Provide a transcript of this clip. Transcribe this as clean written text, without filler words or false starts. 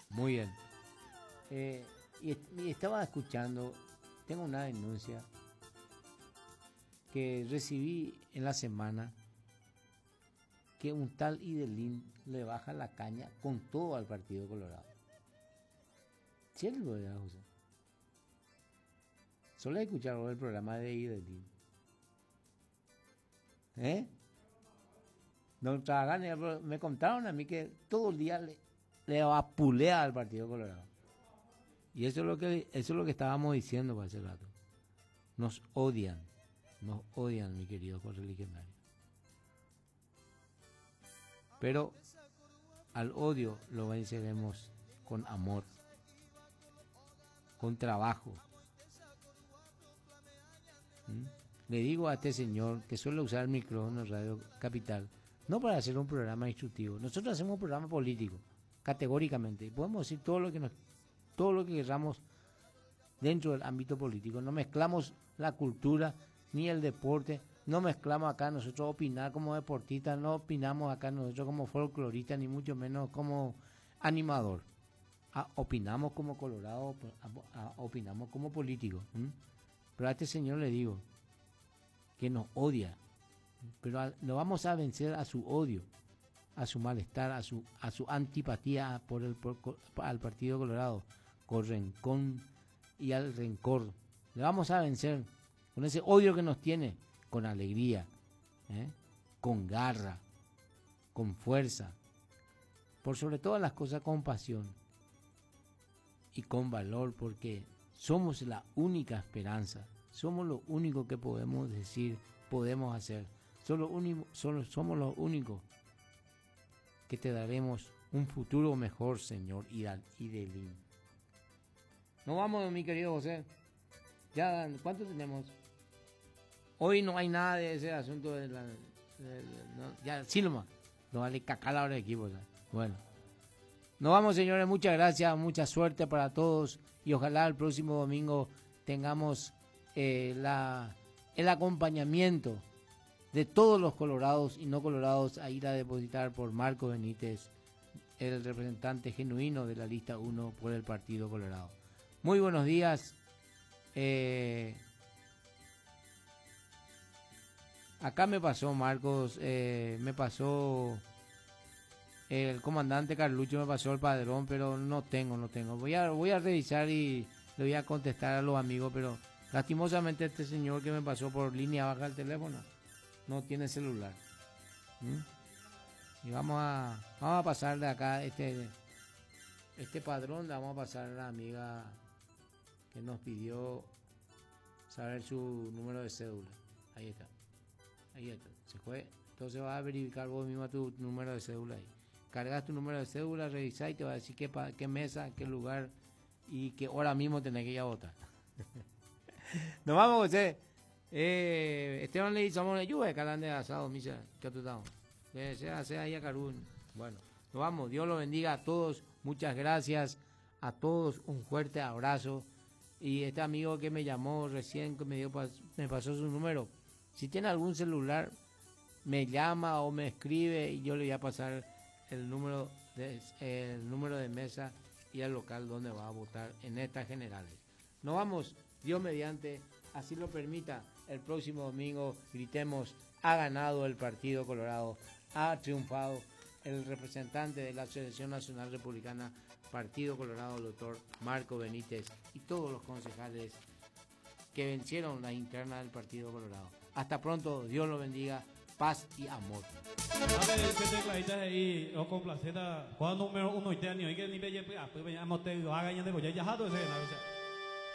Muy bien. Y estaba escuchando, tengo una denuncia que recibí en la semana, que un tal Idelín le baja la caña con todo al Partido Colorado. ¿Cierto, verdad, José? Solo he escuchado el programa de Idelín. No trabajan, me contaron a mí que todo el día le apulea al Partido Colorado. Y eso es lo que estábamos diciendo para hace rato. Nos odian, mi querido correligionario. Pero al odio lo venceremos con amor, con trabajo. Le digo a este señor que suele usar el micrófono Radio Capital, no para hacer un programa instructivo. Nosotros hacemos un programa político, categóricamente, y podemos decir todo lo que queramos dentro del ámbito político. No mezclamos la cultura ni el deporte, no mezclamos acá nosotros opinar como deportistas, no opinamos acá nosotros como folcloristas, ni mucho menos como animador. Opinamos como colorado, opinamos como político. Pero a este señor le digo que nos odia, pero lo vamos a vencer a su odio, a su malestar, a su antipatía al Partido Colorado, con y al rencor. Le vamos a vencer con ese odio que nos tiene, con alegría, con garra, con fuerza, por sobre todas las cosas con pasión y con valor, porque somos la única esperanza, somos lo único que podemos decir, podemos hacer, somos los únicos que te daremos un futuro mejor, señor Idelín. Nos vamos, mi querido José. Ya, ¿cuánto tenemos? Hoy no hay nada de ese asunto ya, Silma, no vale cacar la hora de equipo. ¿Sabes? Bueno, nos vamos, señores, muchas gracias, mucha suerte para todos y ojalá el próximo domingo tengamos el acompañamiento de todos los colorados y no colorados a ir a depositar por Marco Benítez, el representante genuino de la lista 1 por el Partido Colorado. Muy buenos días. Acá me pasó, Marcos, me pasó el comandante Carlucho, me pasó el padrón, pero no tengo. Voy a revisar y le voy a contestar a los amigos, pero lastimosamente este señor que me pasó por línea baja el teléfono no tiene celular. Y vamos a pasarle acá este padrón, le vamos a pasar a la amiga que nos pidió saber su número de cédula. Ahí está. Se fue. Entonces vas a verificar vos misma tu número de cédula ahí. Cargas tu número de cédula, revisás y te va a decir qué mesa, qué lugar y qué hora mismo tenés que ir a votar. Nos vamos, José. Esteban le dice, somos de lluvia, calán de asado, misa, que tú estamos. Se hace ahí a Carún. Bueno, nos vamos. Dios los bendiga a todos. Muchas gracias a todos. Un fuerte abrazo. Y este amigo que me llamó recién, que me pasó su número. Si tiene algún celular, me llama o me escribe y yo le voy a pasar el número de mesa y al local donde va a votar en estas generales. Nos vamos, Dios mediante, así lo permita, el próximo domingo gritemos, ha ganado el Partido Colorado, ha triunfado el representante de la Asociación Nacional Republicana Partido Colorado, el doctor Marco Benítez, y todos los concejales que vencieron la interna del Partido Colorado. Hasta pronto, Dios lo bendiga, paz y amor. Dame ese tecladita ahí, o con placeta, juega número 1 y te animo, y que ni ve, pues, amo te lo haga ya de boya, ya jato ese,